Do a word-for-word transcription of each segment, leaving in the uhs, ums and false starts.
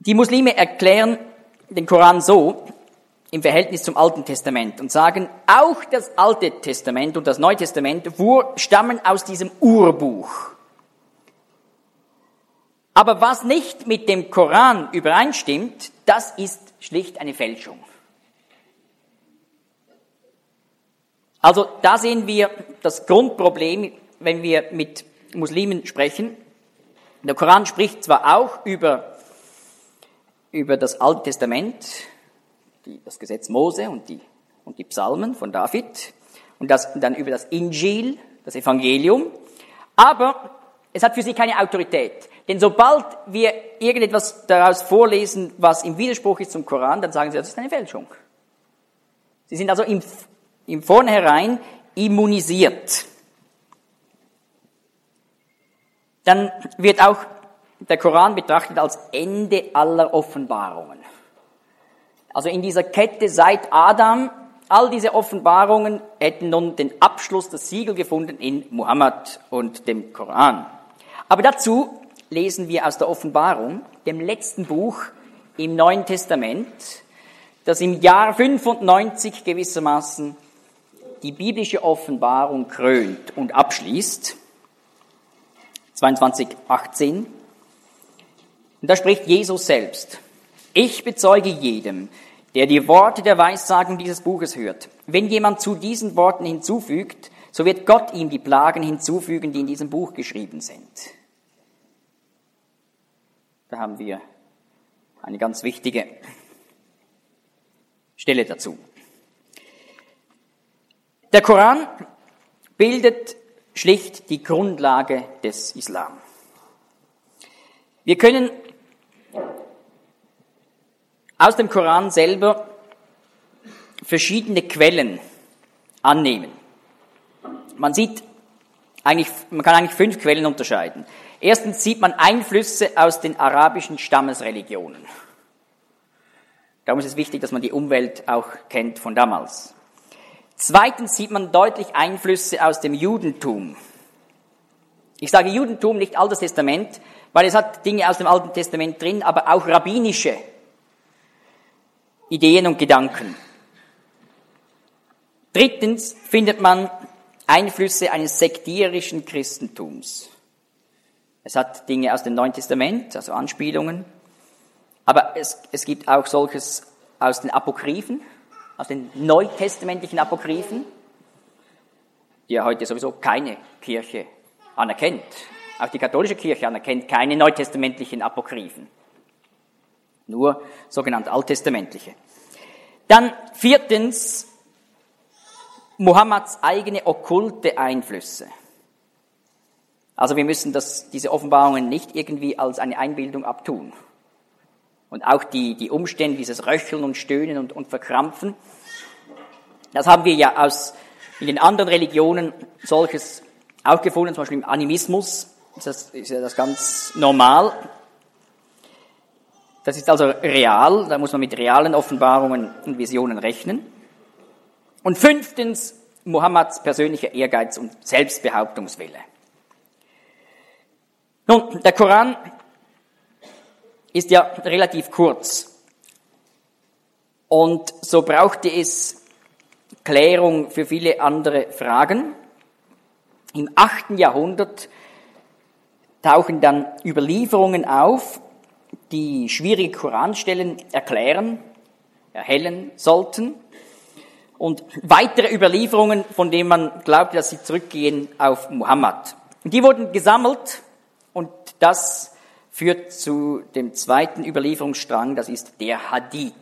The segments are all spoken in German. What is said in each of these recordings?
Die Muslime erklären den Koran so im Verhältnis zum Alten Testament und sagen, auch das Alte Testament und das Neue Testament stammen aus diesem Urbuch. Aber was nicht mit dem Koran übereinstimmt, das ist schlicht eine Fälschung. Also da sehen wir das Grundproblem, wenn wir mit Muslimen sprechen. Der Koran spricht zwar auch über, über das Alte Testament, die, das Gesetz Mose und die, und die Psalmen von David und das, dann über das Injil, das Evangelium, aber es hat für sie keine Autorität. Denn sobald wir irgendetwas daraus vorlesen, was im Widerspruch ist zum Koran, dann sagen sie, das ist eine Fälschung. Sie sind also im, im Vornherein immunisiert. Dann wird auch der Koran betrachtet als Ende aller Offenbarungen. Also in dieser Kette seit Adam, all diese Offenbarungen hätten nun den Abschluss, das Siegel gefunden in Mohammed und dem Koran. Aber dazu lesen wir aus der Offenbarung, dem letzten Buch im Neuen Testament, das im Jahr fünfundneunzig gewissermaßen die biblische Offenbarung krönt und abschließt. zweiundzwanzig achtzehn. Und da spricht Jesus selbst: Ich bezeuge jedem, der die Worte der Weissagung dieses Buches hört. Wenn jemand zu diesen Worten hinzufügt, so wird Gott ihm die Plagen hinzufügen, die in diesem Buch geschrieben sind. Da haben wir eine ganz wichtige Stelle dazu. Der Koran bildet schlicht die Grundlage des Islam. Wir können aus dem Koran selber verschiedene Quellen annehmen. Man sieht eigentlich, man kann eigentlich fünf Quellen unterscheiden. Erstens sieht man Einflüsse aus den arabischen Stammesreligionen. Darum ist es wichtig, dass man die Umwelt auch kennt von damals. Zweitens sieht man deutlich Einflüsse aus dem Judentum. Ich sage Judentum, nicht Altes Testament, weil es hat Dinge aus dem Alten Testament drin, aber auch rabbinische Ideen und Gedanken. Drittens findet man Einflüsse eines sektierischen Christentums. Es hat Dinge aus dem Neuen Testament, also Anspielungen, aber es, es gibt auch solches aus den Apokryphen, aus den neutestamentlichen Apokryphen, die ja heute sowieso keine Kirche anerkennt. Auch die katholische Kirche anerkennt keine neutestamentlichen Apokryphen, nur sogenannte alttestamentliche. Dann viertens, Mohammeds eigene okkulte Einflüsse. Also wir müssen das, diese Offenbarungen nicht irgendwie als eine Einbildung abtun. Und auch die, die Umstände, dieses Röcheln und Stöhnen und, und Verkrampfen, das haben wir ja aus, in den anderen Religionen solches auch gefunden, zum Beispiel im Animismus, ist das, ist ja das ganz normal. Das ist also real, da muss man mit realen Offenbarungen und Visionen rechnen. Und fünftens, Mohammeds persönlicher Ehrgeiz und Selbstbehauptungswille. Nun, der Koran ist ja relativ kurz. Und so brauchte es Klärung für viele andere Fragen. Im achten Jahrhundert tauchen dann Überlieferungen auf, die schwierige Koranstellen erklären, erhellen sollten. Und weitere Überlieferungen, von denen man glaubt, dass sie zurückgehen auf Mohammed. Und die wurden gesammelt und das führt zu dem zweiten Überlieferungsstrang, das ist der Hadith.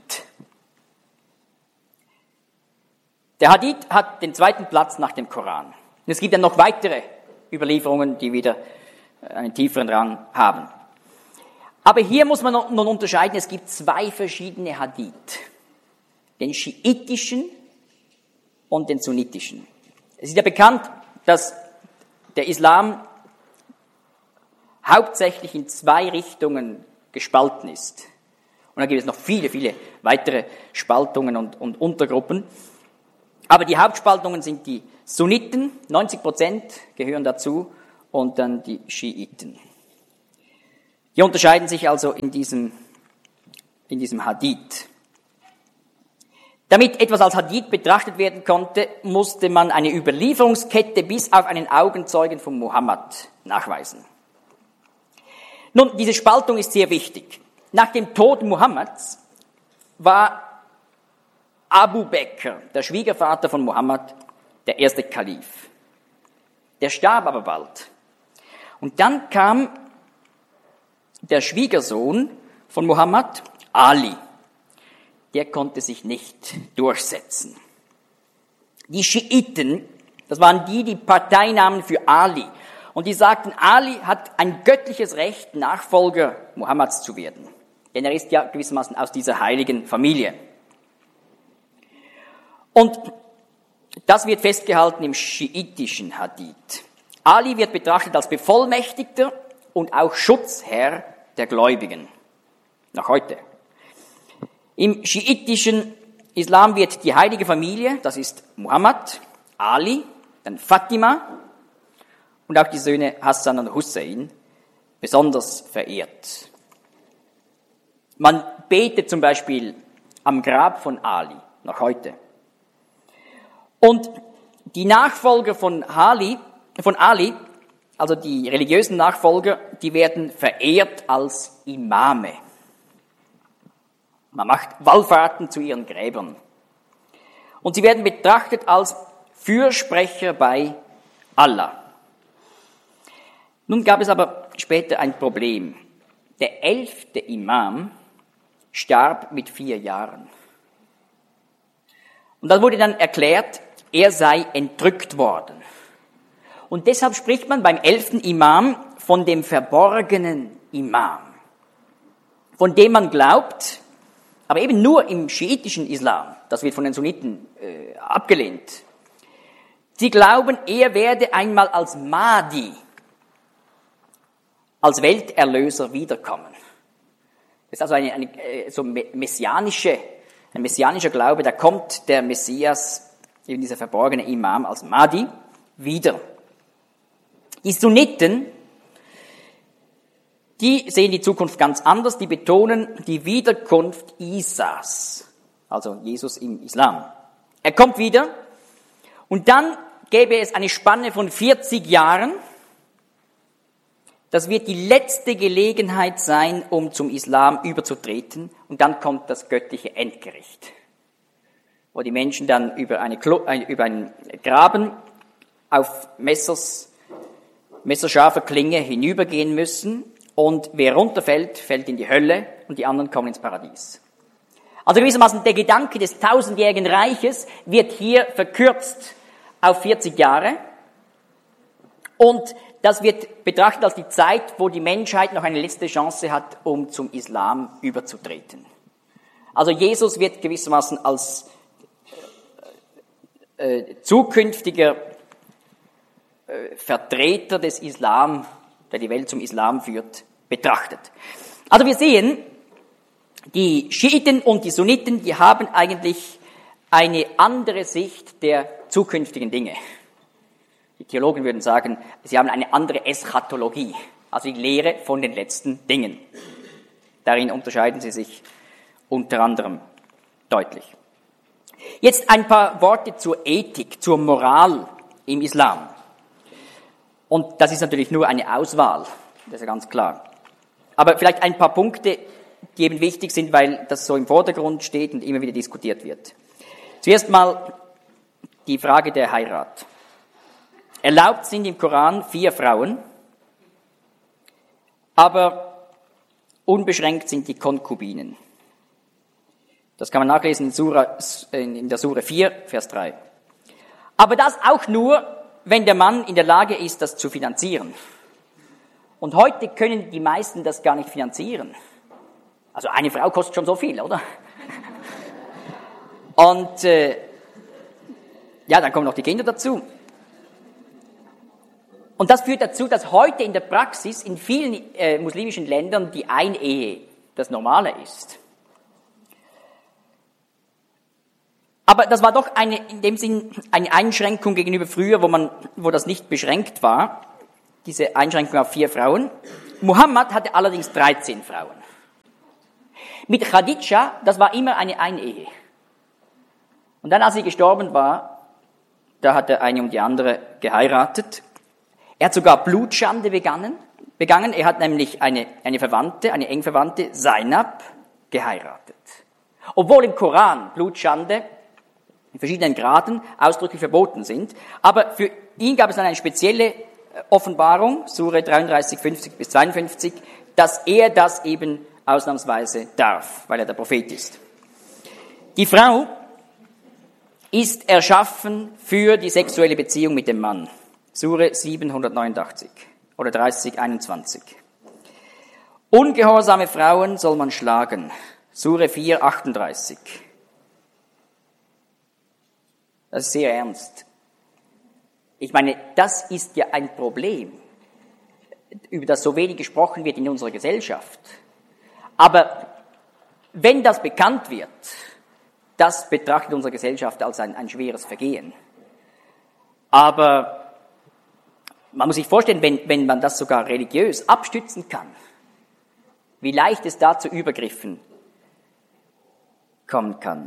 Der Hadith hat den zweiten Platz nach dem Koran. Und es gibt dann noch weitere Überlieferungen, die wieder einen tieferen Rang haben. Aber hier muss man nun unterscheiden, es gibt zwei verschiedene Hadith. Den schiitischen und den sunnitischen. Es ist ja bekannt, dass der Islam hauptsächlich in zwei Richtungen gespalten ist. Und da gibt es noch viele, viele weitere Spaltungen und, und Untergruppen. Aber die Hauptspaltungen sind die Sunniten, neunzig Prozent gehören dazu, und dann die Schiiten. Die unterscheiden sich also in diesem in diesem Hadith. Damit etwas als Hadith betrachtet werden konnte, musste man eine Überlieferungskette bis auf einen Augenzeugen von Mohammed nachweisen. Nun, diese Spaltung ist sehr wichtig. Nach dem Tod Mohammeds war Abu Bekr, der Schwiegervater von Mohammed, der erste Kalif. Der starb aber bald. Und dann kam der Schwiegersohn von Mohammed, Ali. Der konnte sich nicht durchsetzen. Die Schiiten, das waren die, die Partei nahmen für Ali. Und die sagten, Ali hat ein göttliches Recht, Nachfolger Mohammeds zu werden. Denn er ist ja gewissermaßen aus dieser heiligen Familie. Und das wird festgehalten im schiitischen Hadith. Ali wird betrachtet als Bevollmächtigter und auch Schutzherr der Gläubigen. Noch heute. Im schiitischen Islam wird die heilige Familie, das ist Mohammed, Ali, dann Fatima und auch die Söhne Hassan und Hussein, besonders verehrt. Man betet zum Beispiel am Grab von Ali, noch heute. Und die Nachfolger von Ali, von Ali, also die religiösen Nachfolger, die werden verehrt als Imame. Man macht Wallfahrten zu ihren Gräbern. Und sie werden betrachtet als Fürsprecher bei Allah. Nun gab es aber später ein Problem. Der elfte Imam starb mit vier Jahren. Und dann wurde dann erklärt, er sei entrückt worden. Und deshalb spricht man beim elften Imam von dem verborgenen Imam, von dem man glaubt, aber eben nur im schiitischen Islam, das wird von den Sunniten äh, abgelehnt. Sie glauben, er werde einmal als Mahdi, als Welterlöser wiederkommen. Das ist also eine, eine so messianische, ein messianischer Glaube, da kommt der Messias, eben dieser verborgene Imam als Mahdi, wieder. Die Sunniten, die sehen die Zukunft ganz anders, die betonen die Wiederkunft Isas, also Jesus im Islam. Er kommt wieder und dann gäbe es eine Spanne von vierzig Jahren. Das wird die letzte Gelegenheit sein, um zum Islam überzutreten, und dann kommt das göttliche Endgericht, wo die Menschen dann über, eine Klo, ein, über einen Graben auf Messers, messerscharfer Klinge hinübergehen müssen. Und wer runterfällt, fällt in die Hölle und die anderen kommen ins Paradies. Also gewissermaßen der Gedanke des tausendjährigen Reiches wird hier verkürzt auf vierzig Jahre. Und das wird betrachtet als die Zeit, wo die Menschheit noch eine letzte Chance hat, um zum Islam überzutreten. Also Jesus wird gewissermaßen als äh, zukünftiger äh, Vertreter des Islam, der die Welt zum Islam führt, betrachtet. Also wir sehen, die Schiiten und die Sunniten, die haben eigentlich eine andere Sicht der zukünftigen Dinge. Die Theologen würden sagen, sie haben eine andere Eschatologie, also die Lehre von den letzten Dingen. Darin unterscheiden sie sich unter anderem deutlich. Jetzt ein paar Worte zur Ethik, zur Moral im Islam. Und das ist natürlich nur eine Auswahl, das ist ja ganz klar. Aber vielleicht ein paar Punkte, die eben wichtig sind, weil das so im Vordergrund steht und immer wieder diskutiert wird. Zuerst mal die Frage der Heirat. Erlaubt sind im Koran vier Frauen, aber unbeschränkt sind die Konkubinen. Das kann man nachlesen in, Sura, in der Sure vier, Vers drei. Aber das auch nur, wenn der Mann in der Lage ist, das zu finanzieren. Und heute können die meisten das gar nicht finanzieren. Also eine Frau kostet schon so viel, oder? Und äh, ja, dann kommen noch die Kinder dazu. Und das führt dazu, dass heute in der Praxis in vielen äh, muslimischen Ländern die Einehe das Normale ist. Aber das war doch eine, in dem Sinn eine Einschränkung gegenüber früher, wo man, wo das nicht beschränkt war. Diese Einschränkung auf vier Frauen. Mohammed hatte allerdings dreizehn Frauen. Mit Khadidja, das war immer eine Einehe. Und dann, als sie gestorben war, da hat er eine um die andere geheiratet. Er hat sogar Blutschande begangen. begangen. Er hat nämlich eine, eine Verwandte, eine eng Verwandte, Zainab, geheiratet. Obwohl im Koran Blutschande in verschiedenen Graden ausdrücklich verboten sind. Aber für ihn gab es dann eine spezielle Offenbarung, Sure dreiunddreißig, fünfzig bis zweiundfünfzig, dass er das eben ausnahmsweise darf, weil er der Prophet ist. Die Frau ist erschaffen für die sexuelle Beziehung mit dem Mann. Sure siebenhundertneunundachtzig oder dreißig, einundzwanzig. Ungehorsame Frauen soll man schlagen. Sure vier, achtunddreißig. Das ist sehr ernst. Ich meine, das ist ja ein Problem, über das so wenig gesprochen wird in unserer Gesellschaft. Aber wenn das bekannt wird, das betrachtet unsere Gesellschaft als ein, ein schweres Vergehen. Aber man muss sich vorstellen, wenn, wenn man das sogar religiös abstützen kann, wie leicht es da zu Übergriffen kommen kann.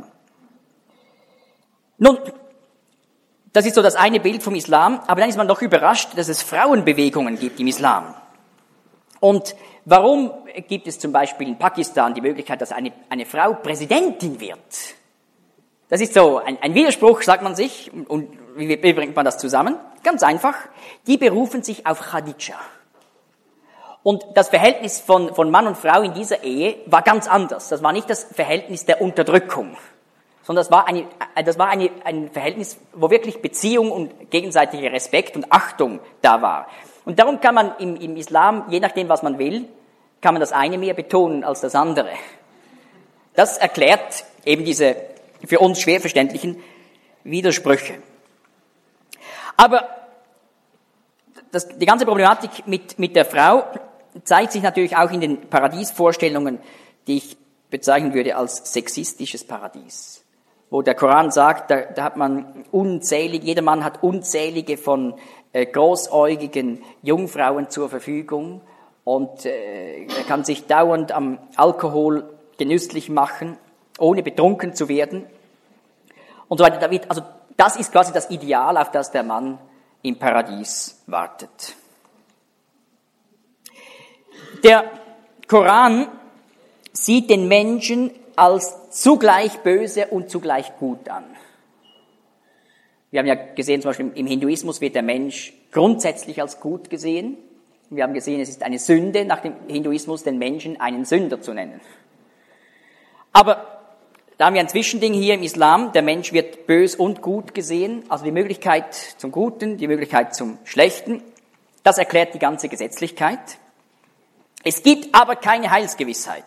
Nun, das ist so das eine Bild vom Islam, aber dann ist man doch überrascht, dass es Frauenbewegungen gibt im Islam. Und warum gibt es zum Beispiel in Pakistan die Möglichkeit, dass eine, eine Frau Präsidentin wird? Das ist so ein, ein Widerspruch, sagt man sich. Und wie, wie bringt man das zusammen? Ganz einfach. Die berufen sich auf Khadidja. Und das Verhältnis von, von Mann und Frau in dieser Ehe war ganz anders. Das war nicht das Verhältnis der Unterdrückung, sondern das war, eine, das war eine, ein Verhältnis, wo wirklich Beziehung und gegenseitiger Respekt und Achtung da war. Und darum kann man im, im Islam, je nachdem, was man will, kann man das eine mehr betonen als das andere. Das erklärt eben diese für uns schwer verständlichen Widersprüche. Aber das, die ganze Problematik mit, mit der Frau zeigt sich natürlich auch in den Paradiesvorstellungen, die ich bezeichnen würde als sexistisches Paradies. Wo der Koran sagt, da, da hat man unzählige, jeder Mann hat unzählige von äh, großäugigen Jungfrauen zur Verfügung und äh, er kann sich dauernd am Alkohol genüsslich machen, ohne betrunken zu werden. Und so weiter. Also das ist quasi das Ideal, auf das der Mann im Paradies wartet. Der Koran sieht den Menschen als zugleich böse und zugleich gut an. Wir haben ja gesehen, zum Beispiel im Hinduismus wird der Mensch grundsätzlich als gut gesehen. Wir haben gesehen, es ist eine Sünde, nach dem Hinduismus den Menschen einen Sünder zu nennen. Aber da haben wir ein Zwischending hier im Islam. Der Mensch wird bös und gut gesehen, also die Möglichkeit zum Guten, die Möglichkeit zum Schlechten. Das erklärt die ganze Gesetzlichkeit. Es gibt aber keine Heilsgewissheit.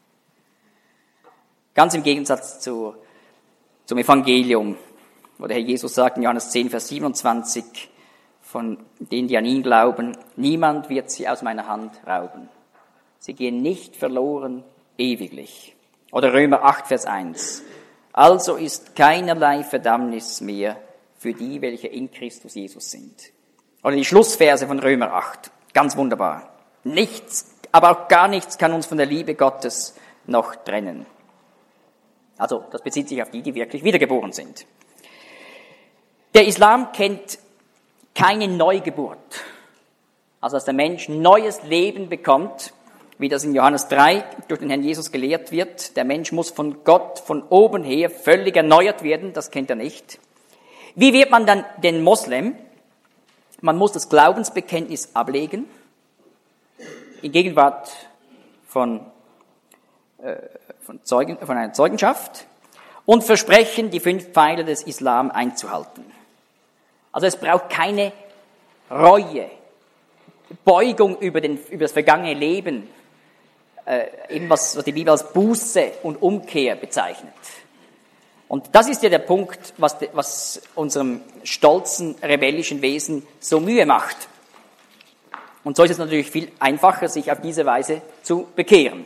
Ganz im Gegensatz zu, zum Evangelium, wo der Herr Jesus sagt in Johannes zehn, Vers siebenundzwanzig, von denen, die an ihn glauben, niemand wird sie aus meiner Hand rauben. Sie gehen nicht verloren ewiglich. Oder Römer acht, Vers eins. Also ist keinerlei Verdammnis mehr für die, welche in Christus Jesus sind. Oder die Schlussverse von Römer acht. Ganz wunderbar. Nichts, aber auch gar nichts kann uns von der Liebe Gottes noch trennen. Also, das bezieht sich auf die, die wirklich wiedergeboren sind. Der Islam kennt keine Neugeburt. Also, dass der Mensch neues Leben bekommt, wie das in Johannes drei durch den Herrn Jesus gelehrt wird. Der Mensch muss von Gott von oben her völlig erneuert werden, das kennt er nicht. Wie wird man dann den Moslem? Man muss das Glaubensbekenntnis ablegen, in Gegenwart von, äh, von, Zeugen, von einer Zeugenschaft und versprechen, die fünf Pfeiler des Islam einzuhalten. Also es braucht keine Reue, Beugung über, den, über das vergangene Leben, äh, eben was, was die Bibel als Buße und Umkehr bezeichnet. Und das ist ja der Punkt, was, was unserem stolzen, rebellischen Wesen so Mühe macht. Und so ist es natürlich viel einfacher, sich auf diese Weise zu bekehren.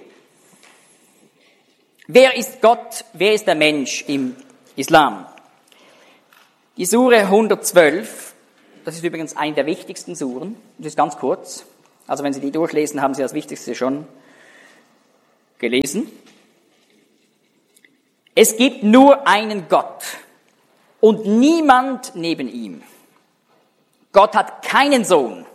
Wer ist Gott? Wer ist der Mensch im Islam? Die Sure hundertzwölf, das ist übrigens eine der wichtigsten Suren, das ist ganz kurz. Also wenn Sie die durchlesen, haben Sie das Wichtigste schon gelesen. Es gibt nur einen Gott und niemand neben ihm. Gott hat keinen Sohn.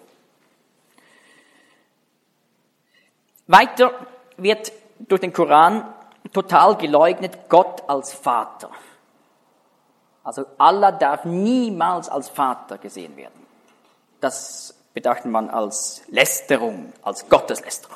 Weiter wird durch den Koran total geleugnet Gott als Vater. Also Allah darf niemals als Vater gesehen werden. Das betrachtet man als Lästerung, als Gotteslästerung.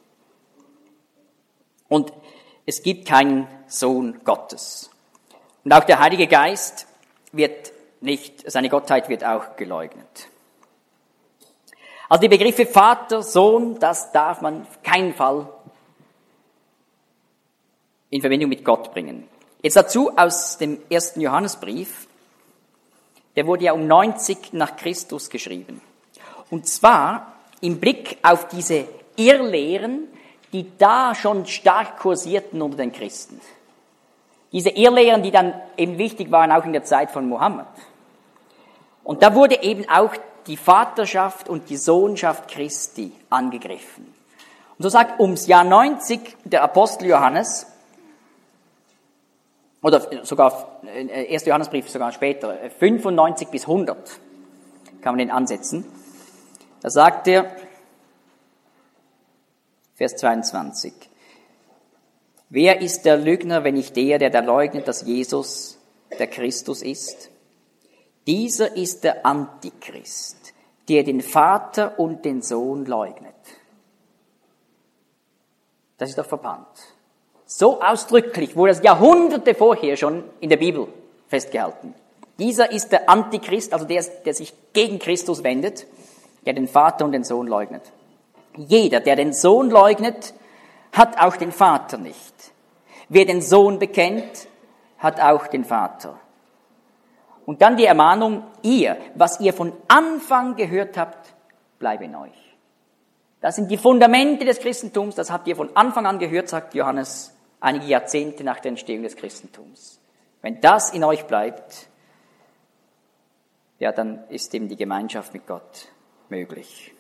Und es gibt keinen Sohn Gottes. Und auch der Heilige Geist wird nicht, seine Gottheit wird auch geleugnet. Also die Begriffe Vater, Sohn, das darf man auf keinen Fall in Verbindung mit Gott bringen. Jetzt dazu aus dem ersten Johannesbrief, der wurde ja um neunzig nach Christus geschrieben. Und zwar im Blick auf diese Irrlehren, die da schon stark kursierten unter den Christen. Diese Irrlehren, die dann eben wichtig waren, auch in der Zeit von Mohammed. Und da wurde eben auch die Vaterschaft und die Sohnschaft Christi angegriffen. Und so sagt ums Jahr neunzig der Apostel Johannes, oder sogar, erster Johannesbrief sogar später, fünfundneunzig bis hundert kann man den ansetzen. Da sagt er, Vers zweiundzwanzig, wer ist der Lügner, wenn nicht der, der da leugnet, dass Jesus der Christus ist? Dieser ist der Antichrist, der den Vater und den Sohn leugnet. Das ist doch verbannt. So ausdrücklich wurde das Jahrhunderte vorher schon in der Bibel festgehalten. Dieser ist der Antichrist, also der, der sich gegen Christus wendet, der den Vater und den Sohn leugnet. Jeder, der den Sohn leugnet, hat auch den Vater nicht. Wer den Sohn bekennt, hat auch den Vater. Und dann die Ermahnung, ihr, was ihr von Anfang gehört habt, bleibe in euch. Das sind die Fundamente des Christentums, das habt ihr von Anfang an gehört, sagt Johannes, einige Jahrzehnte nach der Entstehung des Christentums. Wenn das in euch bleibt, ja, dann ist eben die Gemeinschaft mit Gott möglich.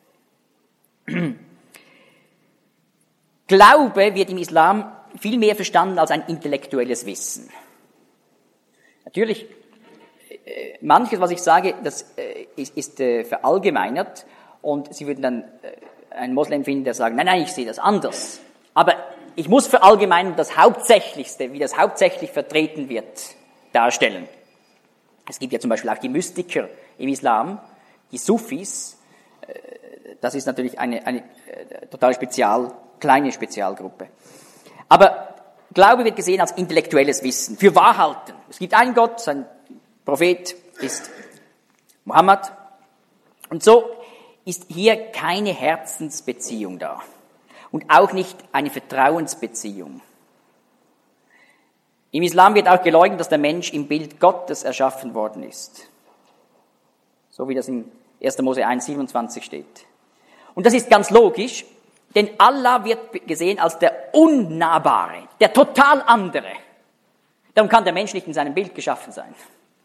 Glaube wird im Islam viel mehr verstanden als ein intellektuelles Wissen. Natürlich, manches, was ich sage, das ist, ist verallgemeinert und Sie würden dann einen Moslem finden, der sagt, nein, nein, ich sehe das anders. Aber ich muss verallgemeinern das Hauptsächlichste, wie das hauptsächlich vertreten wird, darstellen. Es gibt ja zum Beispiel auch die Mystiker im Islam, die Sufis. Das ist natürlich eine, eine total spezial, kleine Spezialgruppe. Aber Glaube wird gesehen als intellektuelles Wissen, für Wahrhalten. Es gibt einen Gott, sein Prophet ist Mohammed. Und so ist hier keine Herzensbeziehung da. Und auch nicht eine Vertrauensbeziehung. Im Islam wird auch geleugnet, dass der Mensch im Bild Gottes erschaffen worden ist. So wie das in erster Mose eins siebenundzwanzig steht. Und das ist ganz logisch, denn Allah wird gesehen als der Unnahbare, der total andere. Darum kann der Mensch nicht in seinem Bild geschaffen sein.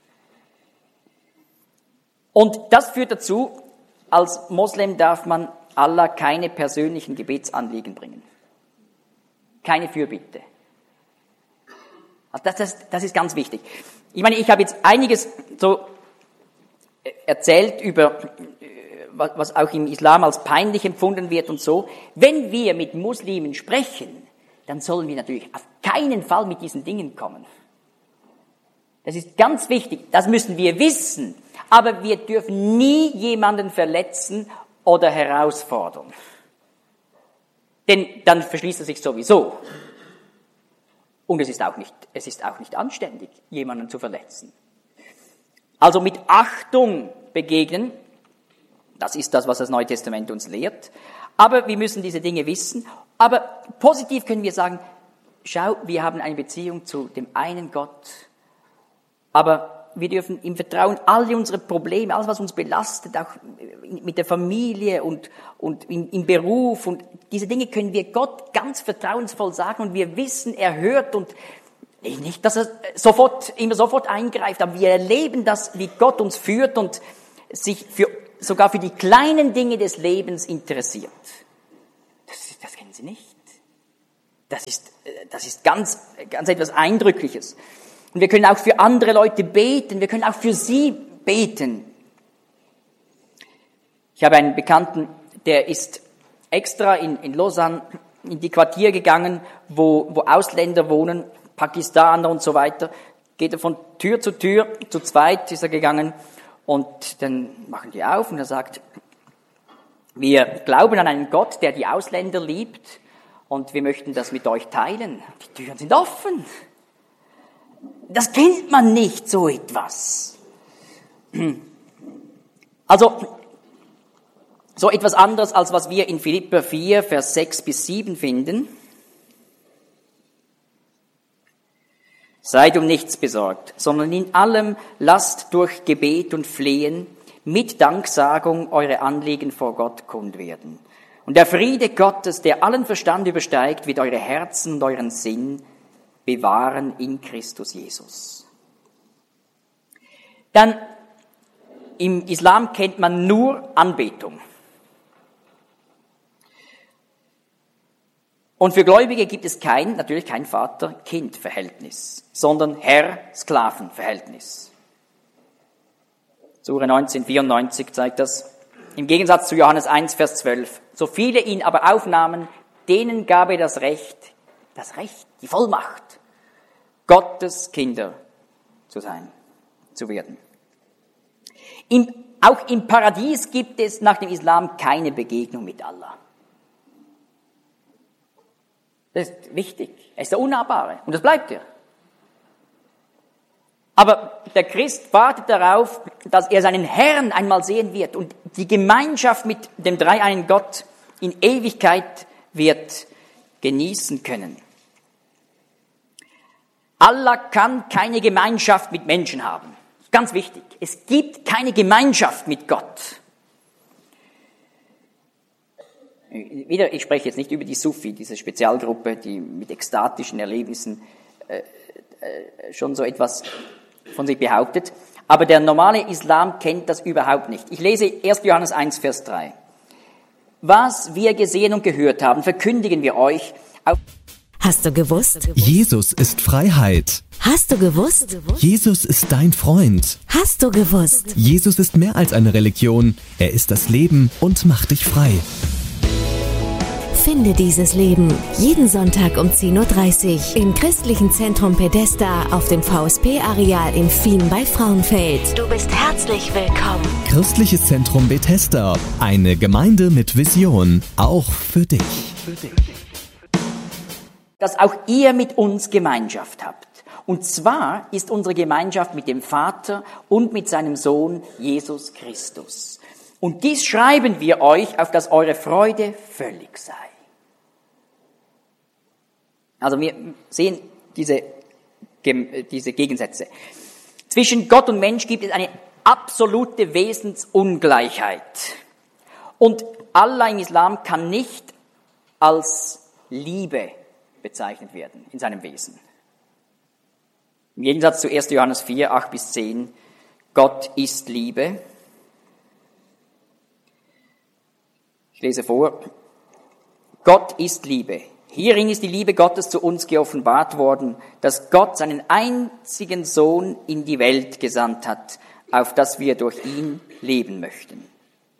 Und das führt dazu, als Moslem darf man Allah keine persönlichen Gebetsanliegen bringen. Keine Fürbitte. Also das, das, das ist ganz wichtig. Ich meine, ich habe jetzt einiges so erzählt über, was auch im Islam als peinlich empfunden wird und so. Wenn wir mit Muslimen sprechen, dann sollen wir natürlich auf keinen Fall mit diesen Dingen kommen. Das ist ganz wichtig, das müssen wir wissen. Aber wir dürfen nie jemanden verletzen oder herausfordern. Denn dann verschließt er sich sowieso. Und es ist auch nicht, es ist auch nicht anständig, jemanden zu verletzen. Also mit Achtung begegnen, das ist das, was das Neue Testament uns lehrt. Aber wir müssen diese Dinge wissen. Aber positiv können wir sagen, schau, wir haben eine Beziehung zu dem einen Gott. Aber wir dürfen im Vertrauen alle unsere Probleme, alles, was uns belastet, auch mit der Familie und, und im, im Beruf, und diese Dinge können wir Gott ganz vertrauensvoll sagen, und wir wissen, er hört, und nicht, dass er sofort, immer sofort eingreift, aber wir erleben das, wie Gott uns führt und sich für, sogar für die kleinen Dinge des Lebens interessiert. Das, das kennen Sie nicht. Das ist, das ist ganz, ganz etwas Eindrückliches. Und wir können auch für andere Leute beten, wir können auch für sie beten. Ich habe einen Bekannten, der ist extra in, in Lausanne in die Quartiere gegangen, wo, wo Ausländer wohnen, Pakistaner und so weiter. Geht er von Tür zu Tür, zu zweit ist er gegangen und dann machen die auf und er sagt, wir glauben an einen Gott, der die Ausländer liebt und wir möchten das mit euch teilen. Die Türen sind offen. Das kennt man nicht, so etwas. Also, so etwas anderes, als was wir in Philipper vier, Vers sechs bis sieben finden. Seid um nichts besorgt, sondern in allem lasst durch Gebet und Flehen mit Danksagung eure Anliegen vor Gott kund werden. Und der Friede Gottes, der allen Verstand übersteigt, wird eure Herzen und euren Sinn bewahren in Christus Jesus. Dann, im Islam kennt man nur Anbetung. Und für Gläubige gibt es kein, natürlich kein Vater-Kind-Verhältnis, sondern Herr-Sklaven-Verhältnis. Sure neunzehn vierundneunzig zeigt das. Im Gegensatz zu Johannes eins, Vers zwölf. So viele ihn aber aufnahmen, denen gab er das Recht, das Recht, die Vollmacht, Gottes Kinder zu sein, zu werden. Im, auch im Paradies gibt es nach dem Islam keine Begegnung mit Allah. Das ist wichtig. Er ist der Unnahbare und das bleibt er. Aber der Christ wartet darauf, dass er seinen Herrn einmal sehen wird und die Gemeinschaft mit dem dreieinen Gott in Ewigkeit wird genießen können. Allah kann keine Gemeinschaft mit Menschen haben. Ganz wichtig. Es gibt keine Gemeinschaft mit Gott. Wieder, ich spreche jetzt nicht über die Sufi, diese Spezialgruppe, die mit ekstatischen Erlebnissen äh, äh, schon so etwas von sich behauptet. Aber der normale Islam kennt das überhaupt nicht. Ich lese erster Johannes eins, Vers drei. Was wir gesehen und gehört haben, verkündigen wir euch. Hast du gewusst? Jesus ist Freiheit. Hast du gewusst? Jesus ist dein Freund. Hast du gewusst? Jesus ist mehr als eine Religion. Er ist das Leben und macht dich frei. Finde dieses Leben jeden Sonntag um zehn Uhr dreißig im Christlichen Zentrum Pedesta auf dem V S P-Areal in Fien bei Frauenfeld. Du bist herzlich willkommen. Christliches Zentrum Bethesda, eine Gemeinde mit Vision, auch für dich. Dass auch ihr mit uns Gemeinschaft habt. Und zwar ist unsere Gemeinschaft mit dem Vater und mit seinem Sohn Jesus Christus. Und dies schreiben wir euch, auf dass eure Freude völlig sei. Also wir sehen diese, diese Gegensätze. Zwischen Gott und Mensch gibt es eine absolute Wesensungleichheit. Und Allah im Islam kann nicht als Liebe bezeichnet werden in seinem Wesen. Im Gegensatz zu erster Johannes vier, acht bis zehn, Gott ist Liebe. Ich lese vor. Gott ist Liebe. Hierin ist die Liebe Gottes zu uns geoffenbart worden, dass Gott seinen einzigen Sohn in die Welt gesandt hat, auf dass wir durch ihn leben möchten.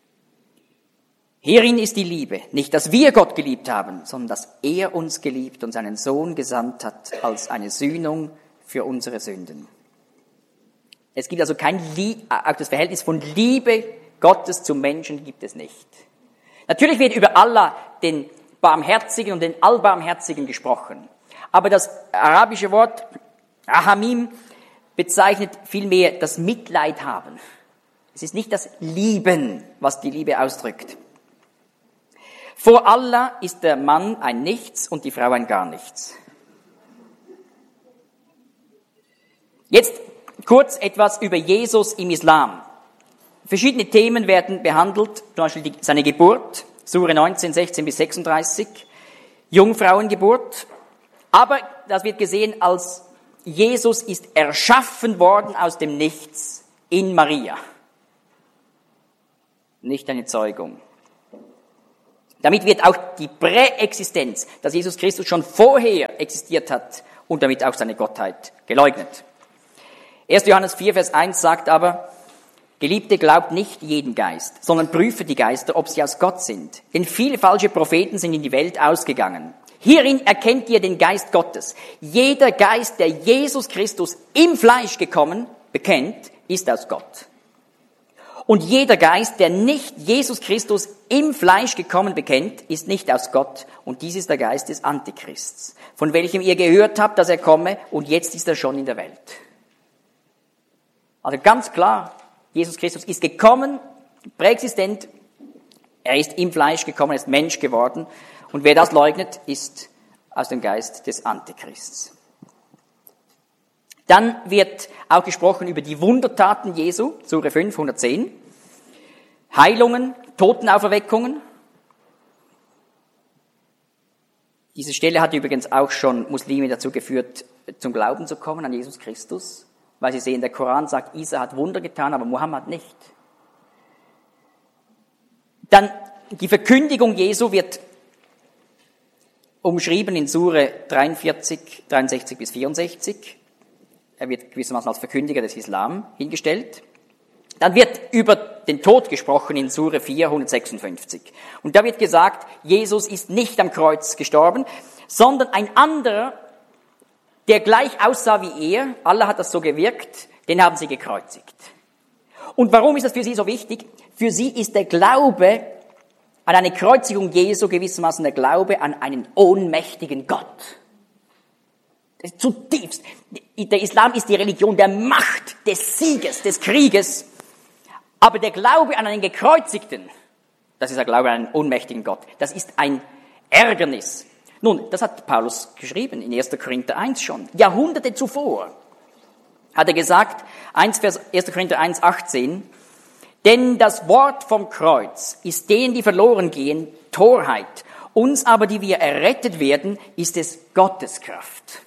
Hierin ist die Liebe, nicht, dass wir Gott geliebt haben, sondern dass er uns geliebt und seinen Sohn gesandt hat als eine Sühnung für unsere Sünden. Es gibt also kein Lie- auch das Verhältnis von Liebe Gottes zum Menschen gibt es nicht. Natürlich wird über Allah, den Barmherzigen und den Allbarmherzigen gesprochen. Aber das arabische Wort Rahamim bezeichnet vielmehr das Mitleid haben. Es ist nicht das Lieben, was die Liebe ausdrückt. Vor Allah ist der Mann ein Nichts und die Frau ein Gar Nichts. Jetzt kurz etwas über Jesus im Islam. Verschiedene Themen werden behandelt, zum Beispiel die, seine Geburt, Sure neunzehn, sechzehn bis sechsunddreißig, Jungfrauengeburt. Aber das wird gesehen als Jesus ist erschaffen worden aus dem Nichts in Maria. Nicht eine Zeugung. Damit wird auch die Präexistenz, dass Jesus Christus schon vorher existiert hat und damit auch seine Gottheit geleugnet. erster Johannes vier, Vers eins sagt aber, Geliebte, glaubt nicht jeden Geist, sondern prüfe die Geister, ob sie aus Gott sind. Denn viele falsche Propheten sind in die Welt ausgegangen. Hierin erkennt ihr den Geist Gottes. Jeder Geist, der Jesus Christus im Fleisch gekommen bekennt, ist aus Gott. Und jeder Geist, der nicht Jesus Christus im Fleisch gekommen bekennt, ist nicht aus Gott. Und dies ist der Geist des Antichrists, von welchem ihr gehört habt, dass er komme, und jetzt ist er schon in der Welt. Also ganz klar, Jesus Christus ist gekommen, präexistent, er ist im Fleisch gekommen, er ist Mensch geworden. Und wer das leugnet, ist aus dem Geist des Antichrists. Dann wird auch gesprochen über die Wundertaten Jesu, Sure fünf, hundertzehn. Heilungen, Totenauferweckungen. Diese Stelle hat übrigens auch schon Muslime dazu geführt, zum Glauben zu kommen an Jesus Christus, weil sie sehen, der Koran sagt, Isa hat Wunder getan, aber Mohammed nicht. Dann die Verkündigung Jesu wird umschrieben in Sure dreiundvierzig, dreiundsechzig bis vierundsechzig. Er wird gewissermaßen als Verkündiger des Islam hingestellt. Dann wird über den Tod gesprochen in Sure vier, hundertsechsundfünfzig. Und da wird gesagt, Jesus ist nicht am Kreuz gestorben, sondern ein anderer, der gleich aussah wie er, Allah hat das so gewirkt, den haben sie gekreuzigt. Und warum ist das für sie so wichtig? Für sie ist der Glaube an eine Kreuzigung Jesu gewissermaßen der Glaube an einen ohnmächtigen Gott. Das ist zutiefst. Der Islam ist die Religion der Macht, des Sieges, des Krieges. Aber der Glaube an einen Gekreuzigten, das ist der Glaube an einen ohnmächtigen Gott, das ist ein Ärgernis. Nun, das hat Paulus geschrieben in erster Korinther eins schon. Jahrhunderte zuvor hat er gesagt, erster Korinther eins, achtzehn, denn das Wort vom Kreuz ist denen, die verloren gehen, Torheit. Uns aber, die wir errettet werden, ist es Gottes Kraft.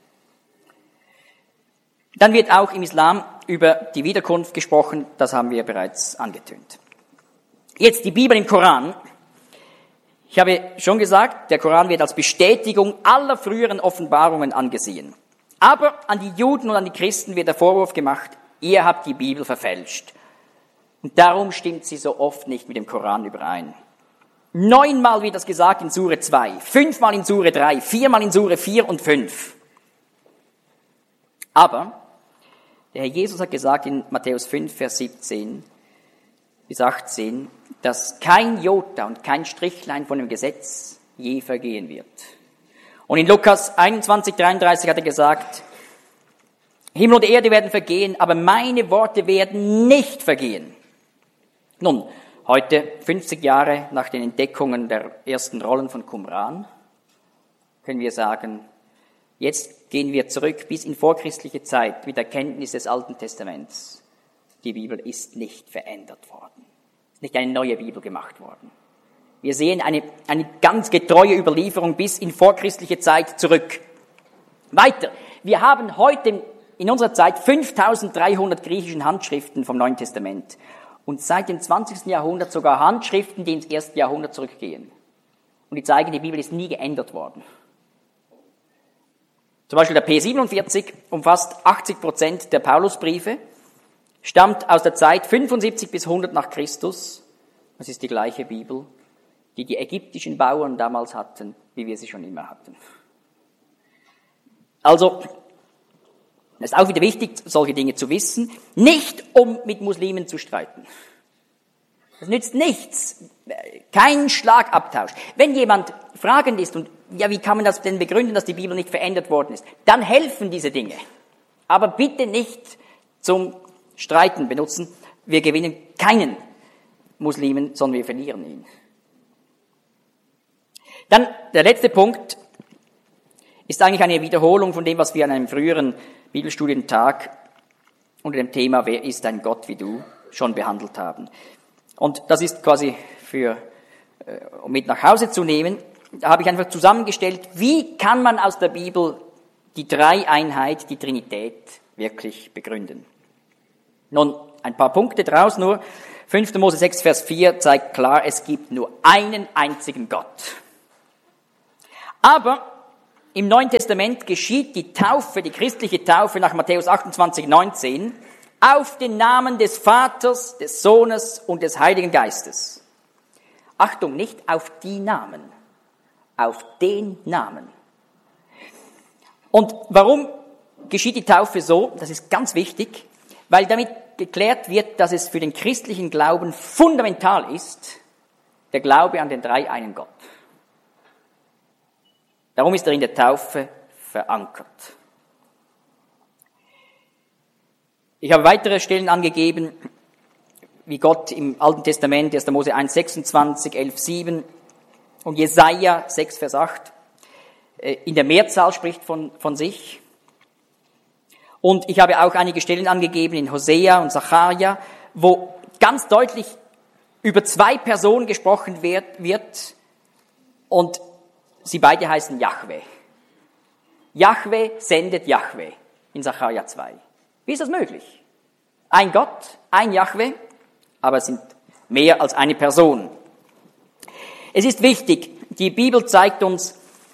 Dann wird auch im Islam über die Wiederkunft gesprochen, das haben wir bereits angetönt. Jetzt die Bibel im Koran. Ich habe schon gesagt, der Koran wird als Bestätigung aller früheren Offenbarungen angesehen. Aber an die Juden und an die Christen wird der Vorwurf gemacht, ihr habt die Bibel verfälscht. Und darum stimmt sie so oft nicht mit dem Koran überein. Neunmal wird das gesagt in Sure zwei, fünfmal in Sure drei, viermal in Sure vier und fünf. Aber der Herr Jesus hat gesagt in Matthäus fünf, Vers siebzehn bis achtzehn, dass kein Jota und kein Strichlein von dem Gesetz je vergehen wird. Und in Lukas einundzwanzig, dreiunddreißig hat er gesagt, Himmel und Erde werden vergehen, aber meine Worte werden nicht vergehen. Nun, heute, fünfzig Jahre nach den Entdeckungen der ersten Rollen von Qumran, können wir sagen, jetzt gehen wir zurück bis in vorchristliche Zeit mit der Kenntnis des Alten Testaments. Die Bibel ist nicht verändert worden. Ist nicht eine neue Bibel gemacht worden. Wir sehen eine, eine ganz getreue Überlieferung bis in vorchristliche Zeit zurück. Weiter. Wir haben heute in unserer Zeit fünftausenddreihundert griechischen Handschriften vom Neuen Testament. Und seit dem zwanzigsten Jahrhundert sogar Handschriften, die ins erste Jahrhundert zurückgehen. Und die zeigen, die Bibel ist nie geändert worden. Zum Beispiel der P siebenundvierzig umfasst achtzig Prozent der Paulusbriefe, stammt aus der Zeit fünfundsiebzig bis hundert nach Christus. Das ist die gleiche Bibel, die die ägyptischen Bauern damals hatten, wie wir sie schon immer hatten. Also, es ist auch wieder wichtig, solche Dinge zu wissen, nicht um mit Muslimen zu streiten. Das nützt nichts, kein Schlagabtausch. Wenn jemand fragend ist und ja, wie kann man das denn begründen, dass die Bibel nicht verändert worden ist, dann helfen diese Dinge. Aber bitte nicht zum Streiten benutzen. Wir gewinnen keinen Muslimen, sondern wir verlieren ihn. Dann der letzte Punkt ist eigentlich eine Wiederholung von dem, was wir an einem früheren Bibelstudientag unter dem Thema Wer ist ein Gott wie du schon behandelt haben. Und das ist quasi für, äh, um mit nach Hause zu nehmen, da habe ich einfach zusammengestellt, wie kann man aus der Bibel die Dreieinheit, die Trinität wirklich begründen. Nun, ein paar Punkte draus nur. fünfter Mose sechs, Vers vier zeigt klar, es gibt nur einen einzigen Gott. Aber im Neuen Testament geschieht die Taufe, die christliche Taufe nach Matthäus achtundzwanzig, neunzehn, auf den Namen des Vaters, des Sohnes und des Heiligen Geistes. Achtung, nicht auf die Namen, auf den Namen. Und warum geschieht die Taufe so? Das ist ganz wichtig, weil damit geklärt wird, dass es für den christlichen Glauben fundamental ist, der Glaube an den dreieinen Gott. Darum ist er in der Taufe verankert. Ich habe weitere Stellen angegeben, wie Gott im Alten Testament, erster Mose eins, sechsundzwanzig, elf, sieben und Jesaja sechs, Vers acht, in der Mehrzahl spricht von, von sich. Und ich habe auch einige Stellen angegeben in Hosea und Sacharja, wo ganz deutlich über zwei Personen gesprochen wird, wird und sie beide heißen Jahwe. Jahwe sendet Jahwe in Sacharja zwei. Wie ist das möglich? Ein Gott, ein Jahwe, aber es sind mehr als eine Person. Es ist wichtig, die Bibel zeigt uns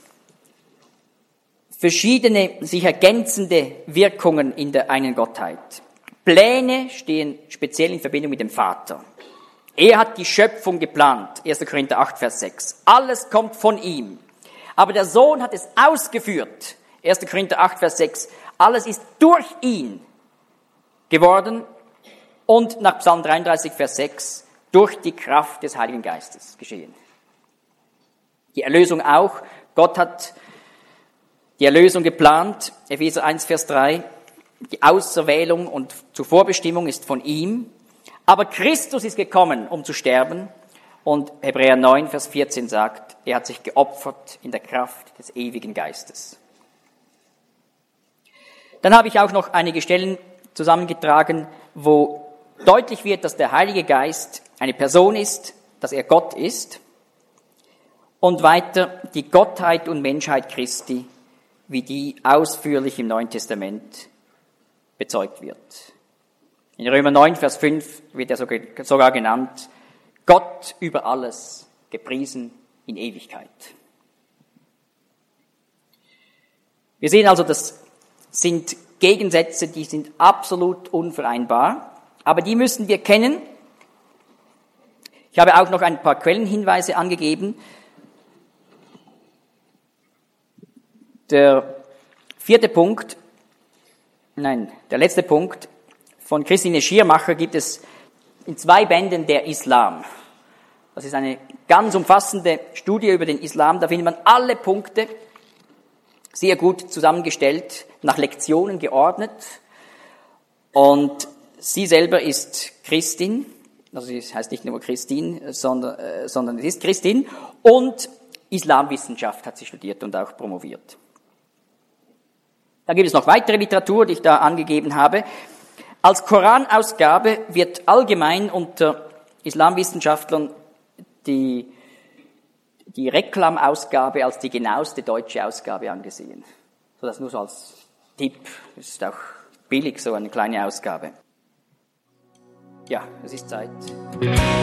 verschiedene, sich ergänzende Wirkungen in der einen Gottheit. Pläne stehen speziell in Verbindung mit dem Vater. Er hat die Schöpfung geplant, erster Korinther acht, Vers sechs. Alles kommt von ihm. Aber der Sohn hat es ausgeführt, erster Korinther acht, Vers sechs. Alles ist durch ihn geworden und nach Psalm dreiunddreißig, Vers sechs, durch die Kraft des Heiligen Geistes geschehen. Die Erlösung auch. Gott hat die Erlösung geplant, Epheser eins, Vers drei. Die Auserwählung und Zuvorbestimmung ist von ihm. Aber Christus ist gekommen, um zu sterben. Und Hebräer neun, Vers vierzehn sagt, er hat sich geopfert in der Kraft des ewigen Geistes. Dann habe ich auch noch einige Stellen zusammengetragen, wo deutlich wird, dass der Heilige Geist eine Person ist, dass er Gott ist. Und weiter die Gottheit und Menschheit Christi, wie die ausführlich im Neuen Testament bezeugt wird. In Römer neun, Vers fünf wird er sogar genannt, Gott über alles, gepriesen in Ewigkeit. Wir sehen also, das sind Gegensätze, die sind absolut unvereinbar, aber die müssen wir kennen. Ich habe auch noch ein paar Quellenhinweise angegeben. Der vierte Punkt, nein, der letzte Punkt, von Christine Schirmacher gibt es in zwei Bänden der Islam. Das ist eine ganz umfassende Studie über den Islam. Da findet man alle Punkte sehr gut zusammengestellt, nach Lektionen geordnet. Und sie selber ist Christin, also sie heißt nicht nur Christin, sondern, äh, sondern sie ist Christin. Und Islamwissenschaft hat sie studiert und auch promoviert. Da gibt es noch weitere Literatur, die ich da angegeben habe. Als Koranausgabe wird allgemein unter Islamwissenschaftlern die, die Reklamausgabe als die genaueste deutsche Ausgabe angesehen. So, das nur so als Tipp. Das ist auch billig, so eine kleine Ausgabe. Ja, es ist Zeit.